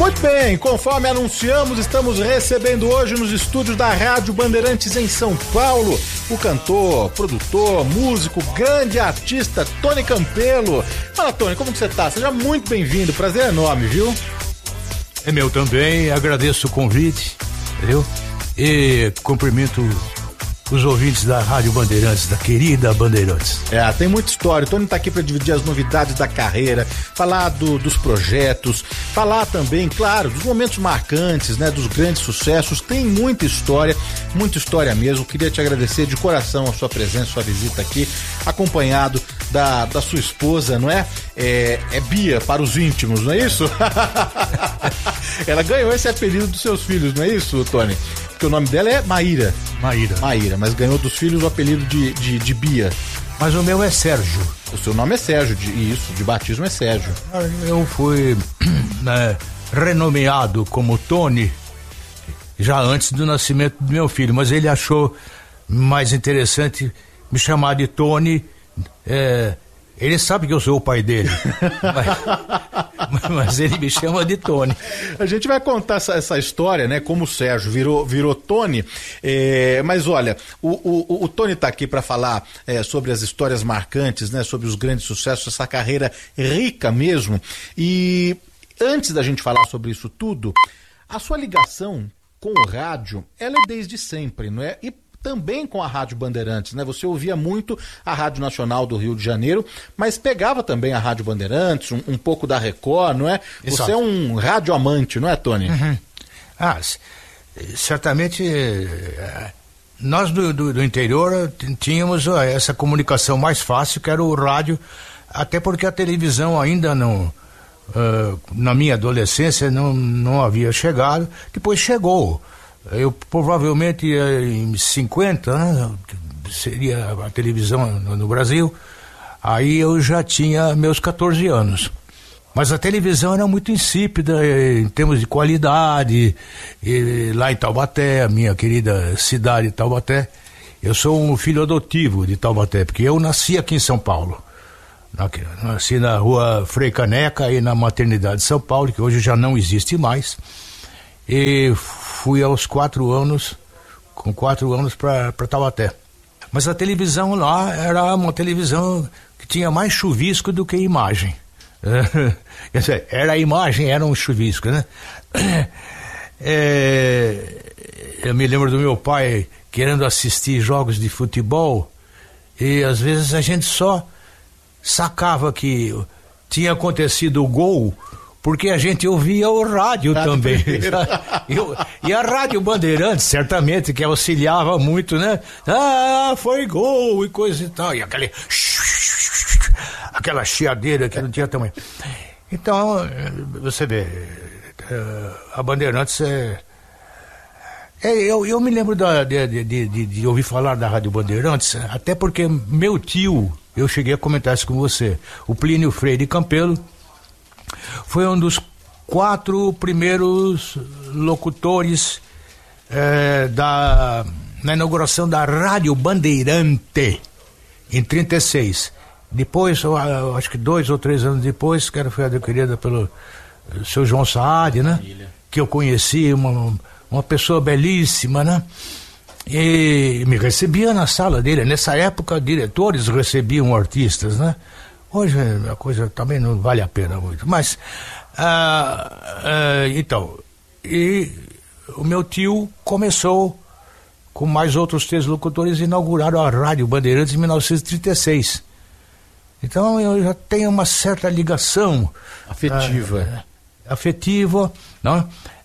Muito bem, conforme anunciamos, estamos recebendo hoje nos estúdios da Rádio Bandeirantes em São Paulo o cantor, produtor, músico, grande artista Tony Campelo. Fala, Tony, como que você tá? Seja muito bem-vindo, prazer enorme, viu? É meu também, agradeço o convite, entendeu? E cumprimento os ouvintes da Rádio Bandeirantes, da querida Bandeirantes. Tem muita história. O Tony tá aqui para dividir as novidades da carreira, falar dos projetos, falar também, claro, dos momentos marcantes, né, dos grandes sucessos. Tem muita história mesmo. Queria te agradecer de coração a sua presença, sua visita aqui, acompanhado da sua esposa, não é? É Bia para os íntimos, não é isso? Ela ganhou esse apelido dos seus filhos, não é isso, Tony? Porque o nome dela é Maíra, mas ganhou dos filhos o apelido de Bia. Mas o meu é Sérgio. O seu nome é Sérgio, de batismo é Sérgio. Eu fui renomeado como Tony já antes do nascimento do meu filho, mas ele achou mais interessante me chamar de Tony. Ele sabe que eu sou o pai dele, mas ele me chama de Tony. A gente vai contar essa história, né? Como o Sérgio virou Tony, mas olha, o Tony tá aqui para falar sobre as histórias marcantes, né? Sobre os grandes sucessos, essa carreira rica mesmo. E antes da gente falar sobre isso tudo, a sua ligação com o rádio, ela é desde sempre, não é? E também com a Rádio Bandeirantes, né? Você ouvia muito a Rádio Nacional do Rio de Janeiro, mas pegava também a Rádio Bandeirantes, um pouco da Record, não é? Exato. Você é um radioamante, não é, Tony? Uhum. Certamente nós do interior tínhamos essa comunicação mais fácil, que era o rádio, até porque a televisão ainda não, na minha adolescência, não havia chegado. Depois chegou. Eu provavelmente em 50, né, seria a televisão no Brasil, aí eu já tinha meus 14 anos. Mas a televisão era muito insípida em termos de qualidade. E lá em Taubaté, a minha querida cidade de Taubaté, eu sou um filho adotivo de Taubaté, porque eu nasci aqui em São Paulo. Nasci na rua Frei Caneca e na maternidade de São Paulo, que hoje já não existe mais. E fui aos 4 anos, com 4 anos para Taubaté. Mas a televisão lá era uma televisão que tinha mais chuvisco do que imagem. Quer dizer, era a imagem, era um chuvisco, né? Eu me lembro do meu pai querendo assistir jogos de futebol e às vezes a gente só sacava que tinha acontecido o gol porque a gente ouvia o rádio também. E a Rádio Bandeirantes, certamente, que auxiliava muito, né? Foi gol e coisa e tal. E aquela chiadeira que não tinha tamanho. Então, você vê, a Bandeirantes eu me lembro de ouvir falar da Rádio Bandeirantes, até porque meu tio, eu cheguei a comentar isso com você, o Plínio Freire Campelo, foi um dos 4 primeiros locutores na inauguração da Rádio Bandeirante, em 36. Depois, acho que 2 ou 3 anos depois, que foi adquirida pelo seu João Saad, né? Que eu conheci, uma pessoa belíssima, né? E me recebia na sala dele. Nessa época, diretores recebiam artistas, né? Hoje a coisa também não vale a pena muito. Mas, então, e o meu tio começou, com mais outros 3 locutores, inauguraram a Rádio Bandeirantes em 1936. Então eu já tenho uma certa ligação afetiva, não?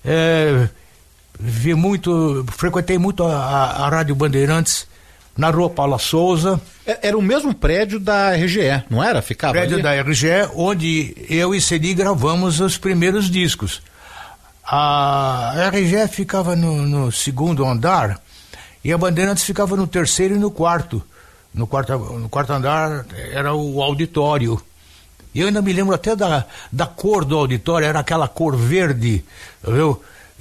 Frequentei muito a Rádio Bandeirantes na Rua Paula Souza. Era o mesmo prédio da RGE, não era? Ficava prédio ali? Da RGE, onde eu e Celi gravamos os primeiros discos. A RGE ficava no 2º andar e a Bandeirantes ficava no 3º e no 4º. No quarto andar era o auditório. E eu ainda me lembro até da cor do auditório, era aquela cor verde, viu?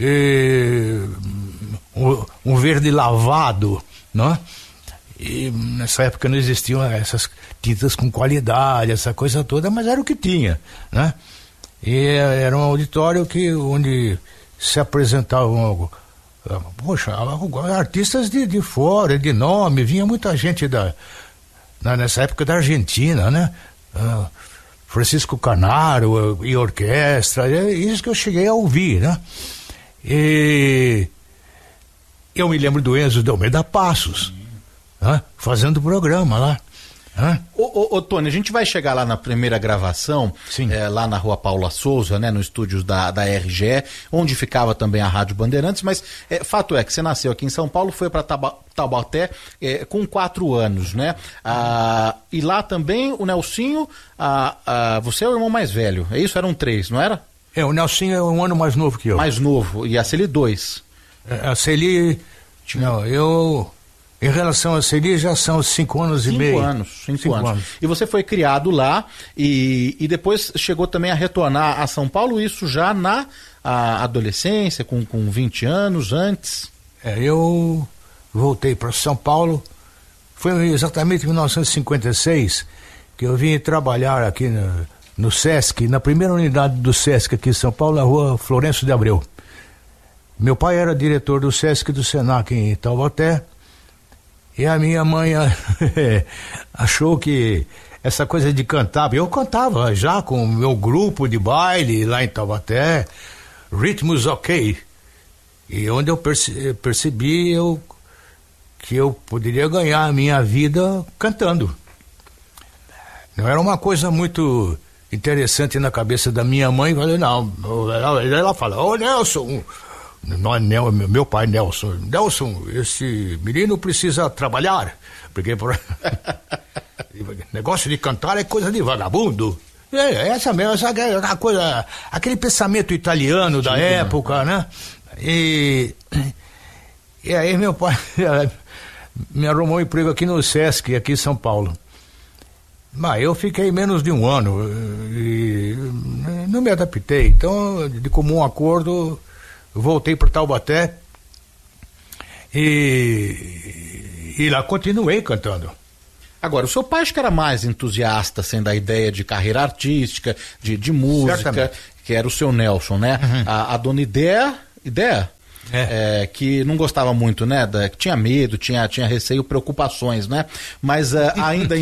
Um verde lavado, não? E nessa época não existiam essas tintas com qualidade, essa coisa toda, mas era o que tinha, né? E era um auditório onde se apresentavam, poxa, artistas de fora, de nome, vinha muita gente nessa época da Argentina, né? Francisco Canaro e orquestra, isso que eu cheguei a ouvir, né? E eu me lembro do Enzo de Almeida Passos, né? Fazendo programa lá. Ô Tony, a gente vai chegar lá na primeira gravação, lá na Rua Paula Souza, né, no estúdios da RGE, onde ficava também a Rádio Bandeirantes, mas fato é que você nasceu aqui em São Paulo, foi para Taubaté com 4 anos, né? E lá também o Nelsinho, você é o irmão mais velho, é isso? Eram 3, não era? O Nelsinho é um ano mais novo que eu. Mais novo, e a Celi 2. A Celi, não, eu... Em relação a Celi, já são 5 anos e meio. 5 anos. E você foi criado lá e depois chegou também a retornar a São Paulo, isso já na adolescência, com 20 anos, antes? Eu voltei para São Paulo, foi exatamente em 1956 que eu vim trabalhar aqui no Sesc, na primeira unidade do Sesc aqui em São Paulo, na Rua Florencio de Abreu. Meu pai era diretor do Sesc e do Senac em Taubaté. E a minha mãe achou que essa coisa de cantar, eu cantava já com o meu grupo de baile lá em Taubaté, Ritmos OK, e onde eu percebi que eu poderia ganhar a minha vida cantando. Não era uma coisa muito interessante na cabeça da minha mãe, não, ela fala, Nelson... Meu pai Nelson, esse menino precisa trabalhar, porque negócio de cantar é coisa de vagabundo. Essa coisa, aquele pensamento italiano da época, né? E aí meu pai me arrumou um emprego aqui no Sesc, aqui em São Paulo. Mas eu fiquei menos de 1 ano e não me adaptei, então de comum acordo voltei para Taubaté e lá continuei cantando. Agora, o seu pai acho que era mais entusiasta, sendo a ideia de carreira artística, de música, certamente, que era o seu Nelson, né? Uhum. A dona Ideia, que não gostava muito, né? Que tinha medo, tinha receio, preocupações, né? Mas ainda...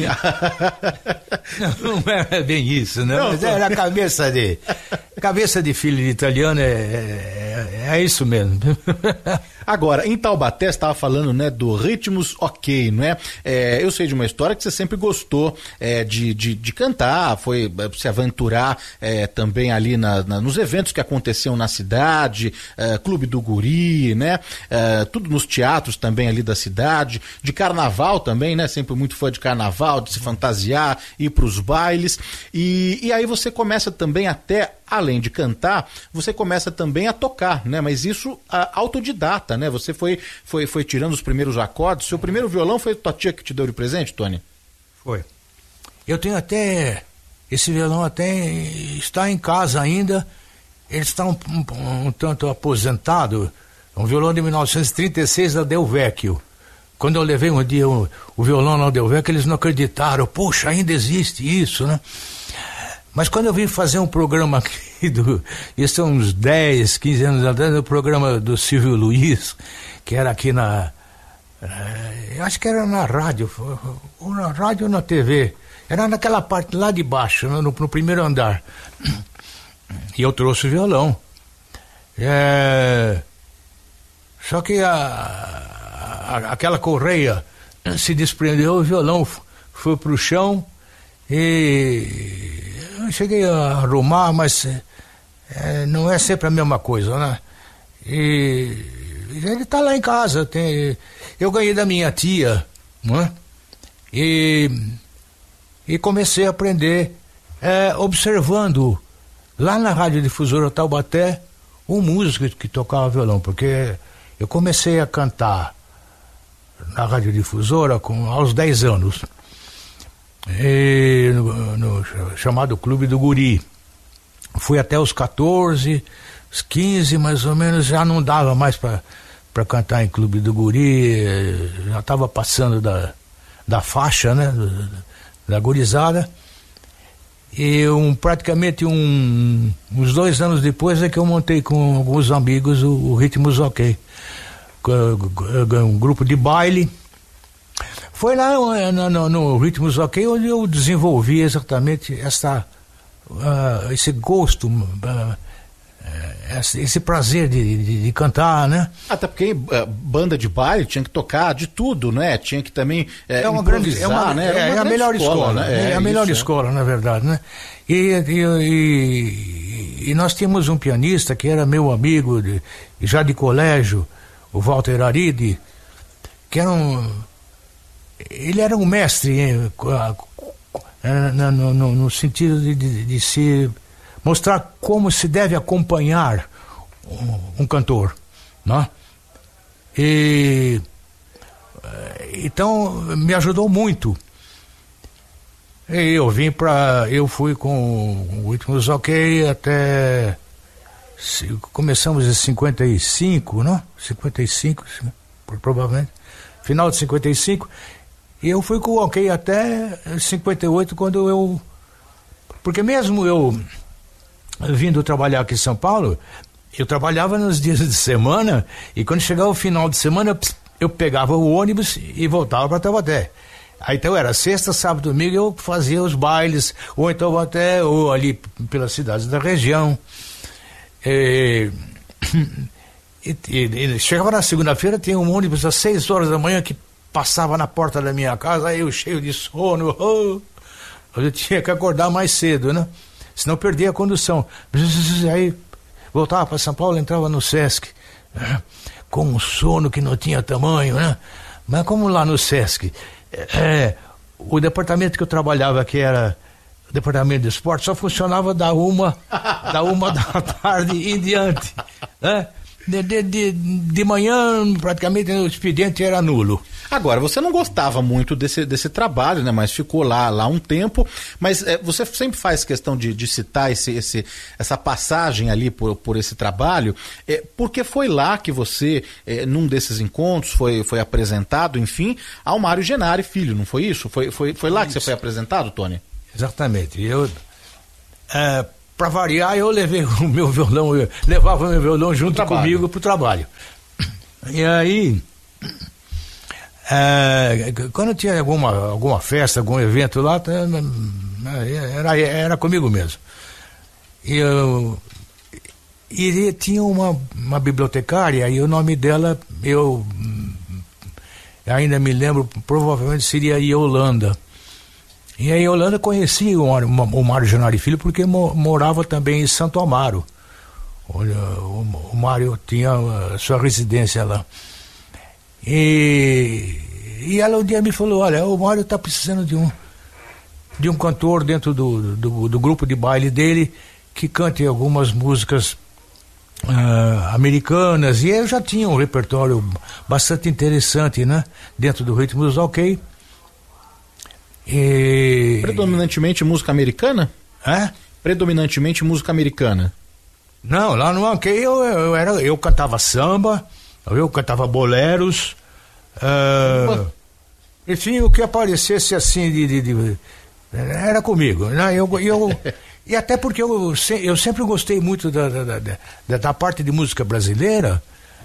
Não é bem isso, né? Mas era cabeça de filho de italiano, é isso mesmo. Agora, em Taubaté, você estava falando, né, do Ritmos OK, não é? Eu sei de uma história que você sempre gostou de cantar, foi se aventurar também ali nos eventos que aconteciam na cidade, Clube do Guri, né? Tudo nos teatros também ali da cidade, de carnaval também, né? Sempre muito fã de carnaval, de se fantasiar, ir para os bailes. E aí você começa também além de cantar, você começa também a tocar, né? Mas isso autodidata, né? Você foi tirando os primeiros acordes. Seu primeiro violão foi tua tia que te deu de presente, Tony? Foi. Eu tenho esse violão está em casa ainda. Ele está um tanto aposentado. É um violão de 1936 da Del Vecchio. Quando eu levei um dia o violão na Del Vecchio, eles não acreditaram. Poxa, ainda existe isso, né? Mas quando eu vim fazer um programa aqui, isso é uns 10, 15 anos atrás, o programa do Silvio Luiz, que era aqui eu acho que era na rádio, ou na rádio ou na TV, era naquela parte lá de baixo, no primeiro andar, e eu trouxe o violão. Só que aquela correia se desprendeu, o violão foi pro chão e... Eu cheguei a arrumar, mas não é sempre a mesma coisa, né? E ele está lá em casa. Eu ganhei da minha tia, né? E comecei a aprender observando lá na Radiodifusora Taubaté um músico que tocava violão, porque eu comecei a cantar na Radiodifusora aos 10 anos. No chamado Clube do Guri. Fui até os 14, os 15 mais ou menos, já não dava mais para cantar em Clube do Guri, já estava passando da faixa, né, da gurizada. E praticamente uns 2 anos depois é que eu montei com alguns amigos o Ritmos OK, um grupo de baile. Foi lá no Ritmos OK onde eu desenvolvi exatamente esse gosto, esse prazer de cantar, né? Até porque banda de baile tinha que tocar de tudo, né? Tinha que também improvisar, né? É a melhor escola, né? É a melhor escola, na verdade, né? E nós tínhamos um pianista que era meu amigo já de colégio, o Walter Aridi, que ele era um mestre no sentido de se mostrar como se deve acompanhar um cantor, né? Então me ajudou muito. E eu fui com o Ritmos OK até começamos em 55, não? 55, provavelmente, final de 55. E eu fui com o OK até 58, porque mesmo eu vindo trabalhar aqui em São Paulo, eu trabalhava nos dias de semana, e quando chegava o final de semana, eu pegava o ônibus e voltava para Taubaté. Aí então era sexta, sábado, domingo, eu fazia os bailes, ou em Taubaté, ou ali pelas cidades da região. E chegava na segunda-feira, tinha um ônibus às 6 horas da manhã que passava na porta da minha casa, aí eu cheio de sono, eu tinha que acordar mais cedo, né? Senão perdia a condução. Aí voltava para São Paulo, entrava no Sesc, com um sono que não tinha tamanho, né? Mas como lá no Sesc, o departamento que eu trabalhava, que era o departamento de esporte, só funcionava da uma da tarde em diante, né? De manhã, praticamente, o expediente era nulo. Agora, você não gostava muito desse trabalho, né? Mas ficou lá um tempo. Mas você sempre faz questão de citar essa passagem ali por esse trabalho, porque foi lá que você, num desses encontros, foi apresentado, enfim, ao Mário Genari Filho, não foi isso? Foi lá que você foi apresentado, Tony? Exatamente. Para variar, eu levei o meu violão, levava o meu violão junto comigo pro trabalho. E aí, quando tinha alguma festa, algum evento lá, era comigo mesmo. E tinha uma bibliotecária, e o nome dela, eu ainda me lembro, provavelmente seria Yolanda. E a Yolanda conhecia o Mário Genari Filho porque morava também em Santo Amaro. O Mário tinha sua residência lá. E ela um dia me falou, olha, o Mário está precisando de um cantor dentro do grupo de baile dele que cante algumas músicas americanas. E eu já tinha um repertório bastante interessante, né? Dentro do Ritmos OK. Predominantemente música americana? Predominantemente música americana. Não, lá no OK eu cantava samba, eu cantava boleros, enfim, o que aparecesse assim era comigo, né? E até porque eu sempre gostei muito da parte de música brasileira,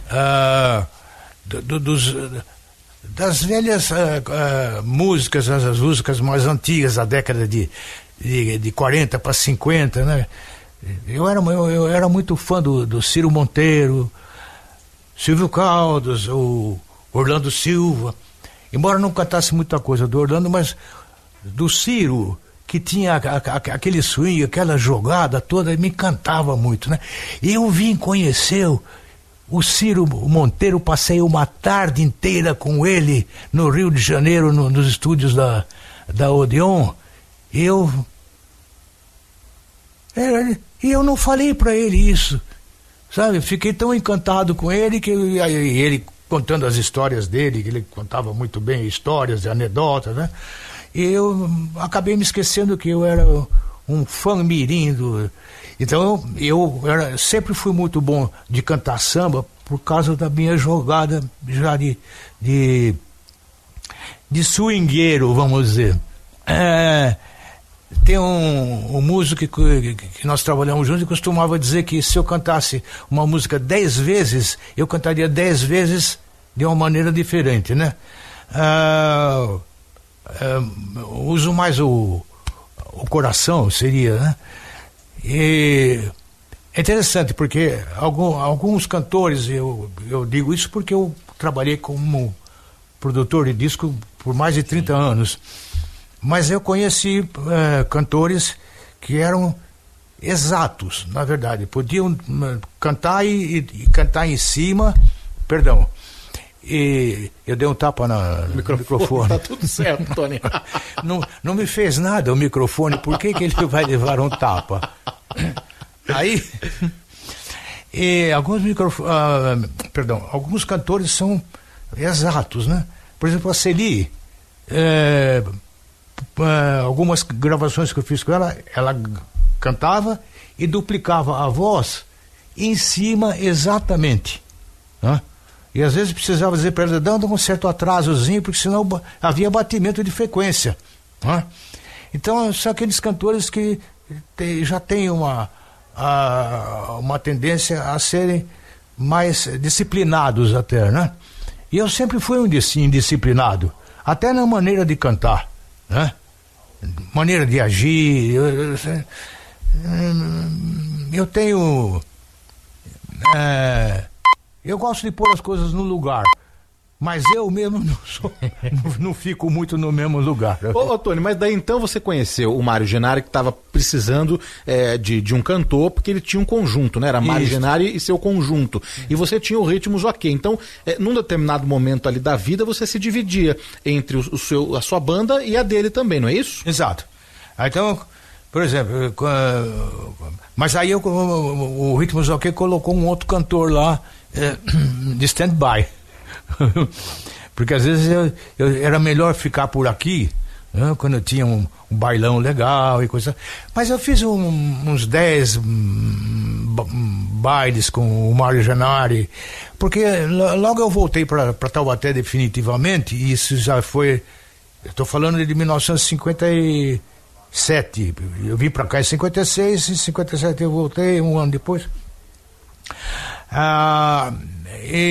das velhas músicas, as músicas mais antigas da década de 40 para 50, né? Eu era muito fã do Ciro Monteiro, Silvio Caldas, o Orlando Silva, embora não cantasse muita coisa do Orlando, mas do Ciro, que tinha aquele swing, aquela jogada toda, me encantava muito, né? E eu vim conhecer o Ciro Monteiro, passei uma tarde inteira com ele no Rio de Janeiro, nos estúdios da Odeon. E eu não falei para ele isso, sabe? Fiquei tão encantado com ele que ele contando as histórias dele, que ele contava muito bem histórias, anedotas, né? E eu acabei me esquecendo que eu era um fã mirim Então eu sempre fui muito bom de cantar samba por causa da minha jogada já de swingueiro, vamos dizer. tem um músico que nós trabalhamos juntos e costumava dizer que se eu cantasse uma música 10 vezes, eu cantaria 10 vezes de uma maneira diferente, né? Uso mais o coração, seria, né? E é interessante porque alguns cantores, eu digo isso porque eu trabalhei como produtor de disco por mais de 30 anos, mas eu conheci cantores que eram exatos, na verdade, podiam cantar e cantar em cima, perdão, e eu dei um tapa no microfone. Tá tudo certo, Tony. Não me fez nada o microfone, por que ele vai levar um tapa? Aí, alguns cantores são exatos, né? Por exemplo, a Celi, algumas gravações que eu fiz com ela cantava e duplicava a voz em cima exatamente, né? E às vezes precisava dizer para ela, dando um certo atrasozinho, porque senão havia batimento de frequência, né? Então são aqueles cantores que já têm uma tendência a serem mais disciplinados até, né? E eu sempre fui um indisciplinado, até na maneira de cantar, né? Maneira de agir. Eu tenho... eu gosto de pôr as coisas no lugar, mas eu mesmo não fico muito no mesmo lugar. Ô Tony, mas daí então você conheceu o Mário Genari, que estava precisando de um cantor, porque ele tinha um conjunto, né? Era Mário Genari e seu conjunto. E você tinha o Ritmos OK. Então, num determinado momento ali da vida, você se dividia entre a sua banda e a dele também, não é isso? Exato. Então, por exemplo, mas aí o Ritmos OK colocou um outro cantor lá de stand-by. Porque às vezes era melhor ficar por aqui, né, quando eu tinha um bailão legal e coisa. Mas eu fiz uns 10 bailes com o Mário Genari, porque logo eu voltei para Taubaté definitivamente, e isso já foi, eu estou falando de 1957, eu vim para cá em 56, em 57 eu voltei, um ano depois.